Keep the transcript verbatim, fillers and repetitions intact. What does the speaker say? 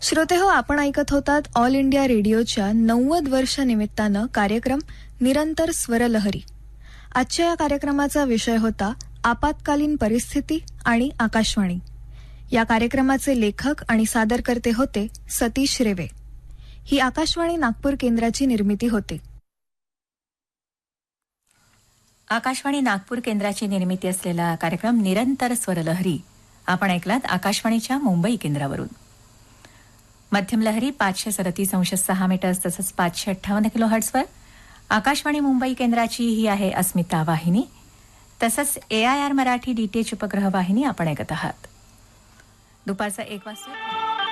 श्रोते हो, आपण ऐकत होतात ऑल इंडिया रेडिओच्या नव्वद वर्ष निमित्तानं कार्यक्रम निरंतर स्वरलहरी. आजच्या या कार्यक्रमाचा विषय होता आपत्कालीन परिस्थिती आणि आकाशवाणी. या कार्यक्रमाचे लेखक आणि सादरकर्ते होते सतीश रेवे. ही आकाशवाणी नागपूर केंद्राची निर्मिती होती. आकाशवाणी नागपूर केंद्राची निर्मिती असलेला कार्यक्रम निरंतर स्वरलहरी आपण ऐकलात आकाशवाणीच्या मुंबई केंद्रावरून. मध्यम लहरी पाचशे सदतीस अंश सहा मीटर्स तसंच पाचशे अठ्ठावन्न किलो हर्ट्सवर आकाशवाणी मुंबई केंद्राची ही आहे अस्मिता वाहिनी. तसंच ए आय आर मराठी डीटीएच उपग्रह वाहिनी आपण ऐकत आहात. दुपारचा एक वाजता